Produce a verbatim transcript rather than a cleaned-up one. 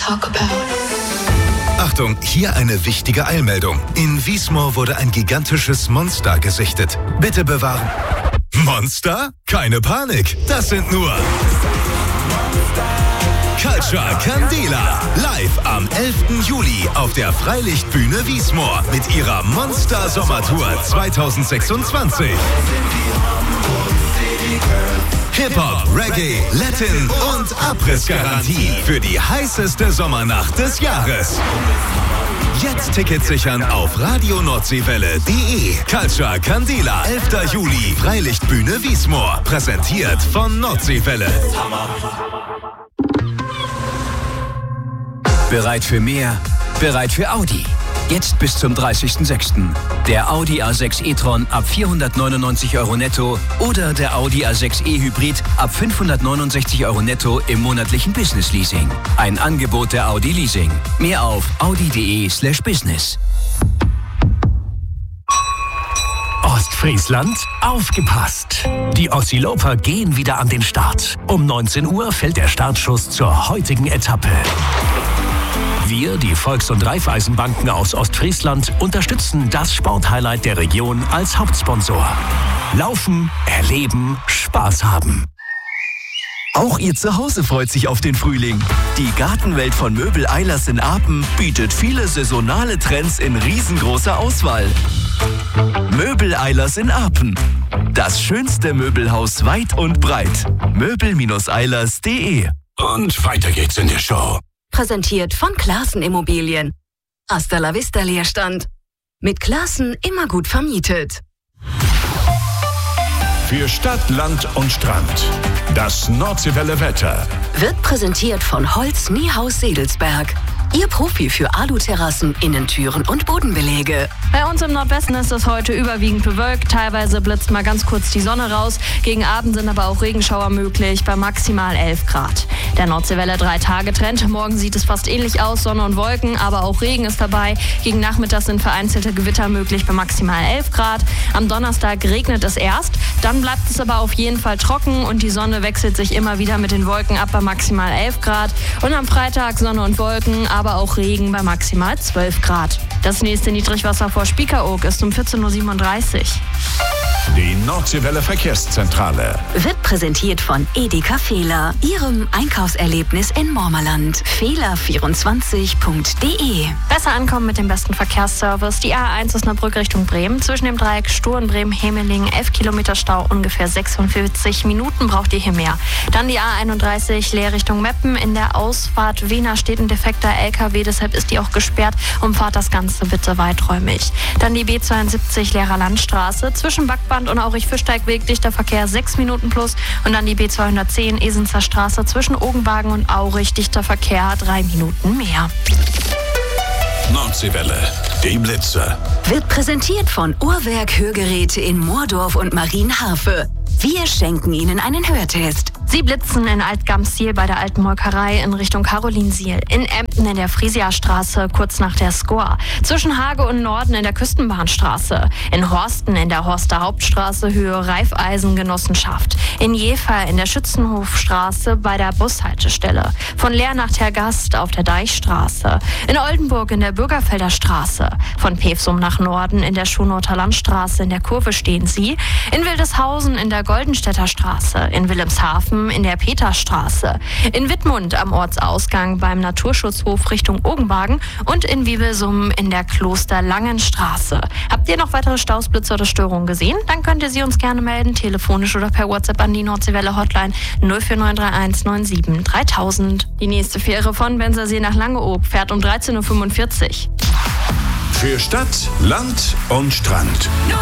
talk about. Achtung, hier eine wichtige Eilmeldung. In Wiesmoor wurde ein gigantisches Monster gesichtet. Bitte bewahren. Monster? Keine Panik, das sind nur Culture Candela. Live am elften Juli auf der Freilichtbühne Wiesmoor mit ihrer Monster Sommertour zwanzig sechsundzwanzig. Hip-Hop, Reggae, Latin und Abrissgarantie für die heißeste Sommernacht des Jahres. Jetzt Tickets sichern auf radio nordseewelle punkt de. Culture Candela, elften Juli, Freilichtbühne Wiesmoor. Präsentiert von Nordseewelle. Bereit für mehr? Bereit für Audi. Jetzt bis zum dreißigsten sechsten Der Audi A sechs e-tron ab vierhundertneunundneunzig Euro netto oder der Audi A sechs e-Hybrid ab fünfhundertneunundsechzig Euro netto im monatlichen Business-Leasing. Ein Angebot der Audi Leasing. Mehr auf audi.de slash business. Ostfriesland, aufgepasst! Die Ossiloper gehen wieder an den Start. Um neunzehn Uhr fällt der Startschuss zur heutigen Etappe. Wir, die Volks- und Raiffeisenbanken aus Ostfriesland, unterstützen das Sporthighlight der Region als Hauptsponsor. Laufen, erleben, Spaß haben. Auch Ihr Zuhause freut sich auf den Frühling. Die Gartenwelt von Möbel Eilers in Apen bietet viele saisonale Trends in riesengroßer Auswahl. Möbel Eilers in Apen. Das schönste Möbelhaus weit und breit. möbel eilers punkt de. Und weiter geht's in der Show. Präsentiert von Classen Immobilien. Hasta la vista Leerstand. Mit Classen immer gut vermietet. Für Stadt, Land und Strand. Das Nordseewelle Wetter. Wird präsentiert von Holz Niehaus Sedelsberg. Ihr Profi für Aluterrassen, Innentüren und Bodenbeläge. Bei uns im Nordwesten ist es heute überwiegend bewölkt. Teilweise blitzt mal ganz kurz die Sonne raus. Gegen Abend sind aber auch Regenschauer möglich bei maximal elf Grad. Der Nordseewelle drei Tage Trend. Morgen sieht es fast ähnlich aus. Sonne und Wolken, aber auch Regen ist dabei. Gegen Nachmittag sind vereinzelte Gewitter möglich bei maximal elf Grad. Am Donnerstag regnet es erst. Dann bleibt es aber auf jeden Fall trocken und die Sonne wechselt sich immer wieder mit den Wolken ab bei maximal elf Grad. Und am Freitag Sonne und Wolken, aber auch Regen bei maximal zwölf Grad. Das nächste Niedrigwasser vor Spiekeroog ist um vierzehn Uhr siebenunddreißig. Die Nordseewelle Verkehrszentrale. Wird präsentiert von Edeka Fehler, Ihrem Einkaufserlebnis in Mormerland. fehler vierundzwanzig punkt de. Besser ankommen mit dem besten Verkehrsservice. Die A eins Osnabrück Richtung Bremen. Zwischen dem Dreieck Sturen, Bremen, Hemelingen, elf Kilometer Stau, ungefähr sechsundvierzig Minuten braucht ihr hier mehr. Dann die A einunddreißig Leer Richtung Meppen. In der Ausfahrt Wiener steht ein defekter L K W, deshalb ist die auch gesperrt. Umfahrt das Ganze bitte weiträumig. Dann die B zweiundsiebzig Leerer Landstraße. Zwischen Backband und Aurich-Fischsteigweg dichter Verkehr sechs Minuten plus. Und dann die B zweihundertzehn Esenzer Straße zwischen Ogenbagen und Aurich dichter Verkehr drei Minuten mehr. Nordseewelle, die Blitze. Wird präsentiert von Uhrwerk Hörgeräte in Moordorf und Marienharfe. Wir schenken Ihnen einen Hörtest. Sie blitzen in Alt-Gamsziel bei der Alten Molkerei in Richtung Karolinsiel. In Emden in der Friesia-Straße kurz nach der Skor. Zwischen Hage und Norden in der Küstenbahnstraße. In Horsten in der Horster Hauptstraße Höhe Raiffeisengenossenschaft. In Jever in der Schützenhofstraße bei der Bushaltestelle. Von Leer nach Tergast auf der Deichstraße. In Oldenburg in der Bürgerfelder Straße. Von Pevsum nach Norden in der Schunoter Landstraße in der Kurve stehen Sie. In Wildeshausen in der Goldenstädter Straße. In Wilhelmshaven in der Peterstraße, in Wittmund am Ortsausgang beim Naturschutzhof Richtung Ogenbagen und in Wiebelsum in der Klosterlangenstraße. Habt ihr noch weitere Staus, Blitze oder Störungen gesehen? Dann könnt ihr sie uns gerne melden, telefonisch oder per WhatsApp an die Nordseewelle Hotline null vier neun drei eins neun sieben dreitausend. Die nächste Fähre von Bensersee nach Langeoog fährt um dreizehn Uhr fünfundvierzig. Für Stadt, Land und Strand.